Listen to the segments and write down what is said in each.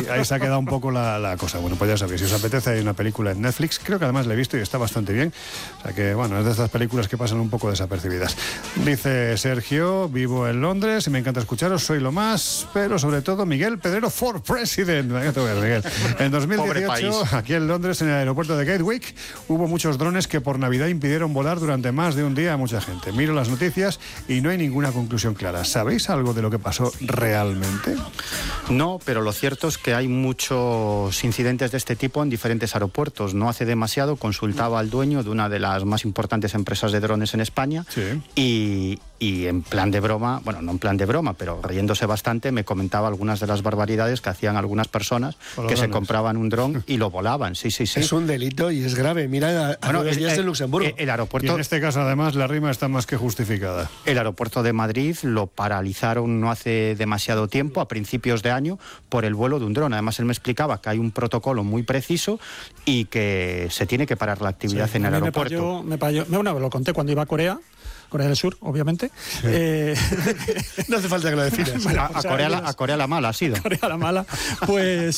ahí se ha quedado un poco la cosa. Bueno, pues ya sabéis, si os apetece, hay una película en Netflix, creo que además la he visto y está bastante bien. O sea que, bueno, es de estas películas que pasan un poco desapercibidas. Dice Sergio, vivo en Londres y me encanta escucharos, soy lo más, pero sobre todo Miguel Pedrero for President. Miguel. En 2018, aquí en Londres, en el aeropuerto de Gatwick, hubo muchos drones que por Navidad impidieron volar durante más de un día a mucha gente. Miro las noticias y no hay ninguna conclusión clara. ¿Sabéis algo de lo que pasó realmente? No, pero lo cierto es que hay muchos incidentes de este tipo en diferentes aeropuertos. No hace demasiado consultaba al dueño de una de las más importantes empresas de drones en España, sí. Y en plan de broma, bueno, no en plan de broma, pero riéndose bastante, me comentaba algunas de las barbaridades que hacían algunas personas que se compraban un dron y lo volaban. Sí. Es un delito y es grave. Mira, a 9 días en Luxemburgo. El aeropuerto, y en este caso, además, la rima está más que justificada. El aeropuerto de Madrid lo paralizaron no hace demasiado tiempo, a principios de año, por el vuelo de un dron. Además, él me explicaba que hay un protocolo muy preciso y que se tiene que parar la actividad en el aeropuerto. Bueno, lo conté cuando iba a Corea del Sur, obviamente. Sí. No hace falta que lo definas. Bueno, a Corea la mala ha sido. Corea la mala. Pues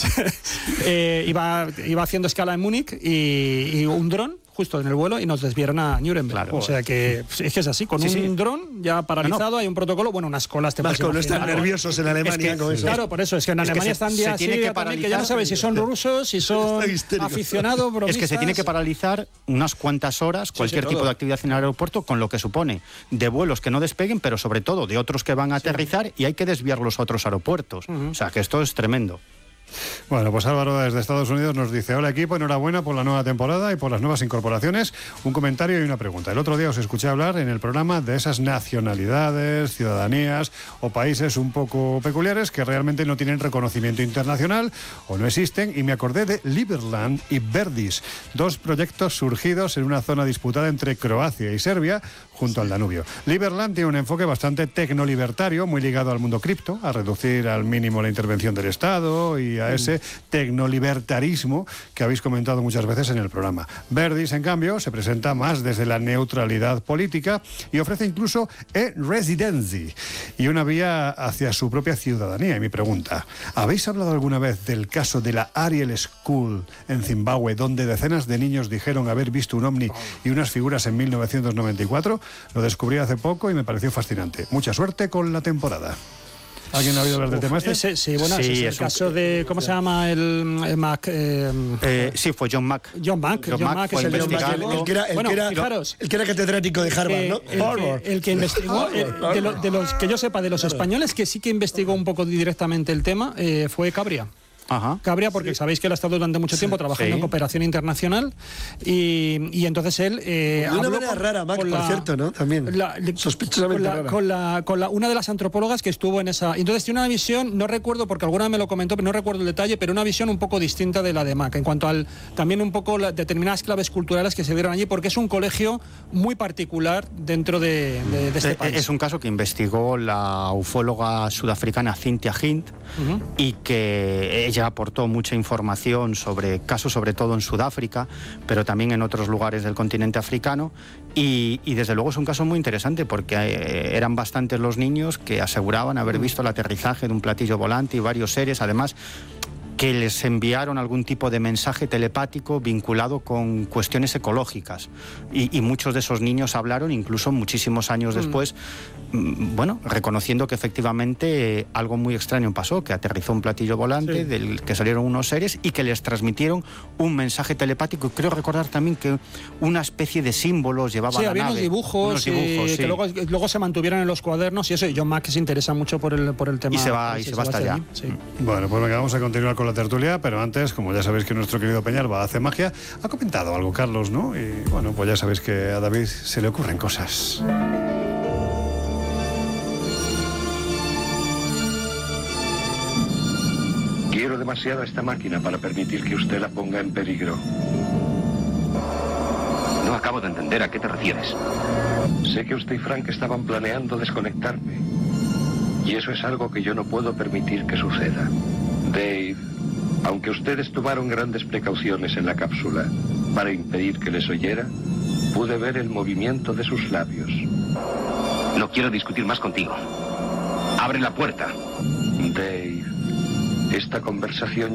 iba haciendo escala en Múnich y un dron justo en el vuelo y nos desviaron a Nuremberg. Claro. O sea que es que es así, con un dron ya paralizado, hay un protocolo, bueno, unas colas te puedes imaginar. Están nerviosos en Alemania con eso. Claro, por eso, es que en Alemania están días así, que ya no sabes si son rusos, si son aficionados, bromistas. Es que se tiene que paralizar unas cuantas horas cualquier tipo de actividad en el aeropuerto, con lo que supone de vuelos que no despeguen, pero sobre todo de otros que van a aterrizar y hay que desviarlos a otros aeropuertos. O sea que esto es tremendo. Bueno, pues Álvaro desde Estados Unidos nos dice: hola equipo, enhorabuena por la nueva temporada y por las nuevas incorporaciones. Un comentario y una pregunta. El otro día os escuché hablar en el programa de esas nacionalidades, ciudadanías o países un poco peculiares que realmente no tienen reconocimiento internacional o no existen, y me acordé de Liberland y Verdis, dos proyectos surgidos en una zona disputada entre Croacia y Serbia junto al Danubio. Liberland tiene un enfoque bastante tecnolibertario, muy ligado al mundo cripto, a reducir al mínimo la intervención del Estado y a ese tecnolibertarismo que habéis comentado muchas veces en el programa. Verdis, en cambio, se presenta más desde la neutralidad política y ofrece incluso e-residency y una vía hacia su propia ciudadanía. Y mi pregunta: ¿habéis hablado alguna vez del caso de la Ariel School en Zimbabue, donde decenas de niños dijeron haber visto un ovni y unas figuras en 1994? Lo descubrí hace poco y me pareció fascinante. Mucha suerte con la temporada. ¿Alguien ha oído hablar del tema este? Sí, es el caso de... ¿Cómo se llama el Mac? Sí, fue John Mac. John Mac es el el que era catedrático de Harvard, ¿no? El que investigó, de los que yo sepa, de los españoles que sí que investigó un poco directamente el tema, fue Cabria. Ajá. Cabria, porque sabéis que él ha estado durante mucho tiempo trabajando en cooperación internacional y entonces él de una manera rara, Mac, por cierto, ¿no? También sospechosamente rara. Con una de las antropólogas que estuvo en esa. Entonces tiene una visión, no recuerdo porque alguna vez me lo comentó, pero no recuerdo el detalle, pero una visión un poco distinta de la de Mac, en cuanto al también un poco determinadas claves culturales que se dieron allí, porque es un colegio muy particular dentro de este país. Es un caso que investigó la ufóloga sudafricana Cynthia Hint y que ella aportó mucha información sobre casos, sobre todo en Sudáfrica, pero también en otros lugares del continente africano, y desde luego es un caso muy interesante porque eran bastantes los niños que aseguraban haber visto el aterrizaje de un platillo volante y varios seres, además que les enviaron algún tipo de mensaje telepático vinculado con cuestiones ecológicas. Y muchos de esos niños hablaron, incluso muchísimos años después, bueno, reconociendo que efectivamente algo muy extraño pasó, que aterrizó un platillo volante del que salieron unos seres y que les transmitieron un mensaje telepático. Y creo recordar también que una especie de símbolos llevaba la había nave. Unos dibujos que luego se mantuvieron en los cuadernos y eso. Y John Mack se interesa mucho por el tema. Y se va hasta allá. Sí. Bueno, pues venga, vamos a continuar con la tertulia, pero antes, como ya sabéis que nuestro querido Peñalba hace magia, ha comentado algo Carlos, ¿no? Y bueno, pues ya sabéis que a David se le ocurren cosas. Quiero demasiado a esta máquina para permitir que usted la ponga en peligro. No acabo de entender a qué te refieres. Sé que usted y Frank estaban planeando desconectarme. Y eso es algo que yo no puedo permitir que suceda. Dave, aunque ustedes tomaron grandes precauciones en la cápsula para impedir que les oyera, pude ver el movimiento de sus labios. No quiero discutir más contigo. Abre la puerta. Dave, esta conversación